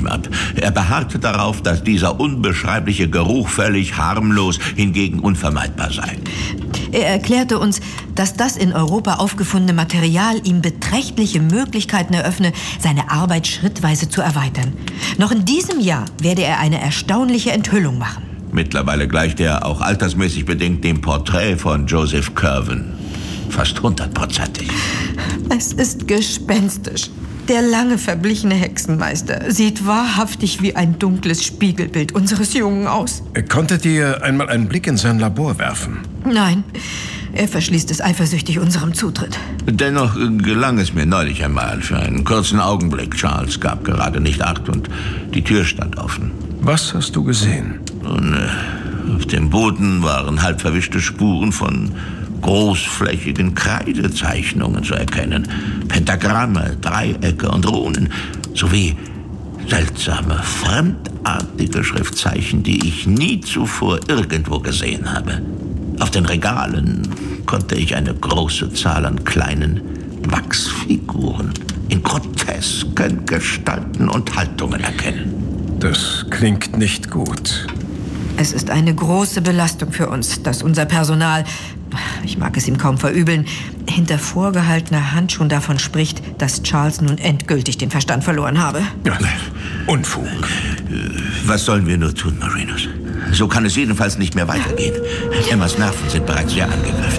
ihm ab. Er beharrte darauf, dass dieser unbeschreibliche Geruch völlig harmlos, hingegen unvermeidbar sei. Er erklärte uns, dass das in Europa aufgefundene Material ihm beträchtliche Möglichkeiten eröffne, seine Arbeit schrittweise zu erweitern. Noch in diesem Jahr werde er eine erstaunliche Enthüllung machen. Mittlerweile gleicht er, auch altersmäßig bedingt, dem Porträt von Joseph Curwen. Fast 100%ig. Es ist gespenstisch. Der lange verblichene Hexenmeister sieht wahrhaftig wie ein dunkles Spiegelbild unseres Jungen aus. Konntet ihr einmal einen Blick in sein Labor werfen? Nein, er verschließt es eifersüchtig unserem Zutritt. Dennoch gelang es mir neulich einmal für einen kurzen Augenblick. Charles gab gerade nicht Acht und die Tür stand offen. Was hast du gesehen? Und auf dem Boden waren halb verwischte Spuren von großflächigen Kreidezeichnungen zu erkennen. Pentagramme, Dreiecke und Runen, sowie seltsame, fremdartige Schriftzeichen, die ich nie zuvor irgendwo gesehen habe. Auf den Regalen konnte ich eine große Zahl an kleinen Wachsfiguren in grotesken Gestalten und Haltungen erkennen. Das klingt nicht gut. Es ist eine große Belastung für uns, dass unser Personal, ich mag es ihm kaum verübeln, hinter vorgehaltener Hand schon davon spricht, dass Charles nun endgültig den Verstand verloren habe. Ja, Unfug. Was sollen wir nur tun, Marinus? So kann es jedenfalls nicht mehr weitergehen. Emmas Nerven sind bereits sehr angegriffen.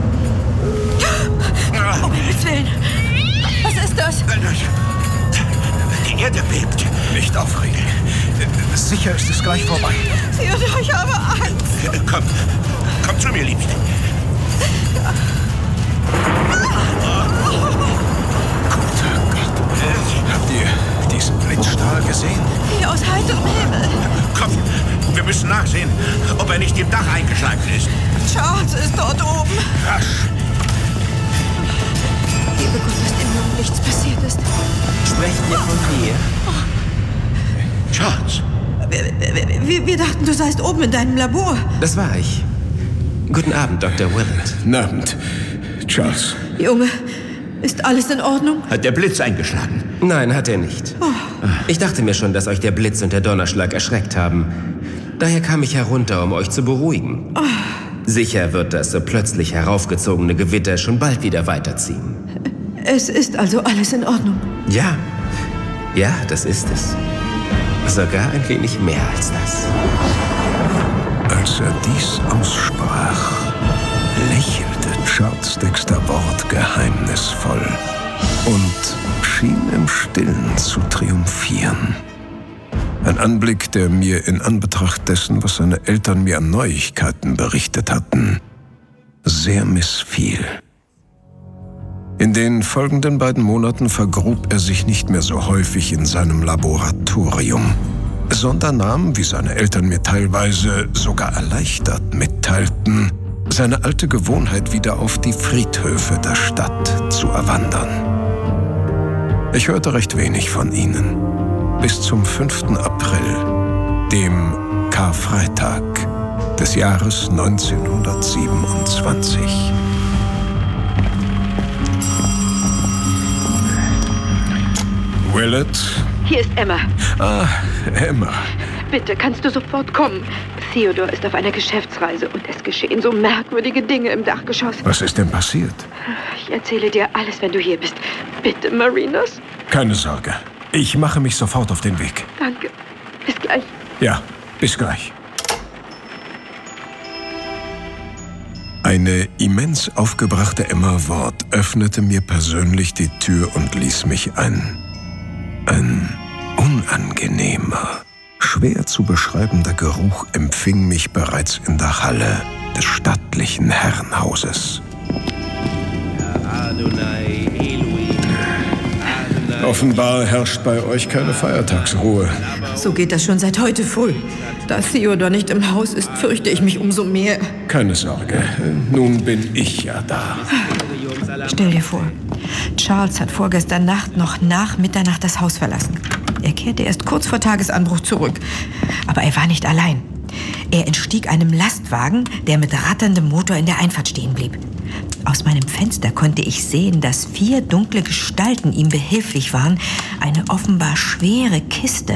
Um Himmels Willen! Was ist das? Die Erde bebt. Nicht aufregen. Sicher ist es gleich vorbei. Theodor, ich habe Angst. Komm zu mir, Liebste. Guter Gott. Habt ihr diesen Blitzstrahl gesehen? Wie aus heiterem Himmel. Komm, wir müssen nachsehen, ob er nicht im Dach eingeschlagen ist. Charles ist dort oben. Rasch. Liebe Gott, dass dem Jungen nichts passiert ist. Sprechen wir von dir? Charles. Wir dachten, du seist oben in deinem Labor. Das war ich. Guten Abend, Dr. Willett. Guten Abend, Charles. Junge, ist alles in Ordnung? Hat der Blitz eingeschlagen? Nein, hat er nicht. Ich dachte mir schon, dass euch der Blitz und der Donnerschlag erschreckt haben. Daher kam ich herunter, um euch zu beruhigen. Sicher wird das so plötzlich heraufgezogene Gewitter schon bald wieder weiterziehen. Es ist also alles in Ordnung. Ja, das ist es. Sogar ein wenig mehr als das. Als er dies aussprach, lächelte Charles Dexter Ward geheimnisvoll und schien im Stillen zu triumphieren. Ein Anblick, der mir in Anbetracht dessen, was seine Eltern mir an Neuigkeiten berichtet hatten, sehr missfiel. In den folgenden 2 Monaten vergrub er sich nicht mehr so häufig in seinem Laboratorium, sondern nahm, wie seine Eltern mir teilweise sogar erleichtert mitteilten, seine alte Gewohnheit wieder auf die Friedhöfe der Stadt zu erwandern. Ich hörte recht wenig von ihnen, bis zum 5. April, dem Karfreitag des Jahres 1927. Willett? Hier ist Emma. Ah, Emma. Bitte, kannst du sofort kommen? Theodor ist auf einer Geschäftsreise und es geschehen so merkwürdige Dinge im Dachgeschoss. Was ist denn passiert? Ich erzähle dir alles, wenn du hier bist. Bitte, Marinus. Keine Sorge. Ich mache mich sofort auf den Weg. Danke. Bis gleich. Ja, bis gleich. Eine immens aufgebrachte Emma Ward öffnete mir persönlich die Tür und ließ mich ein. Ein unangenehmer, schwer zu beschreibender Geruch empfing mich bereits in der Halle des stattlichen Herrenhauses. Offenbar herrscht bei euch keine Feiertagsruhe. So geht das schon seit heute früh. Da Theodor nicht im Haus ist, fürchte ich mich umso mehr. Keine Sorge, nun bin ich ja da. Stell dir vor, Charles hat vorgestern Nacht noch nach Mitternacht das Haus verlassen. Er kehrte erst kurz vor Tagesanbruch zurück. Aber er war nicht allein. Er entstieg einem Lastwagen, der mit ratterndem Motor in der Einfahrt stehen blieb. Aus meinem Fenster konnte ich sehen, dass 4 dunkle Gestalten ihm behilflich waren, eine offenbar schwere Kiste